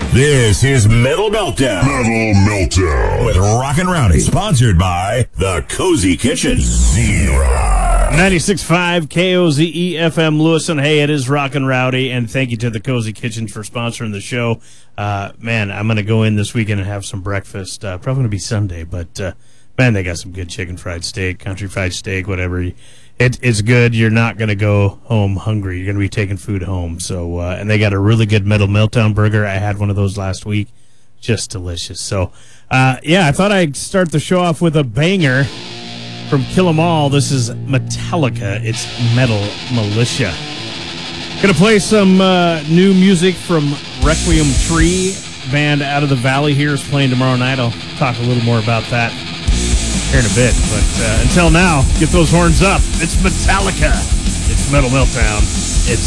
This is Metal Meltdown. Metal Meltdown. With Rockin' Rowdy. Sponsored by The Cozy Kitchen. Z-Rock. 96.5 KOZE FM Lewiston. Hey, it is Rockin' Rowdy, and thank you to The Cozy Kitchen for sponsoring the show. Man, I'm going to go in this weekend and have some breakfast. Probably going to be Sunday, but man, they got some good chicken fried steak, country fried steak, whatever. It's good. You're not going to go home hungry. You're going to be taking food home. So, and they got a really good Metal Meltdown burger. I had one of those last week. Just delicious. So, yeah, I thought I'd start the show off with a banger from Kill 'Em All. This is Metallica. It's Metal Militia. Going to play some new music from Requiem Tree. Band out of the Valley here is playing tomorrow night. I'll talk a little more about that here in a bit. But until now, get those horns up. It's Metallica. It's Metal Meltdown. It's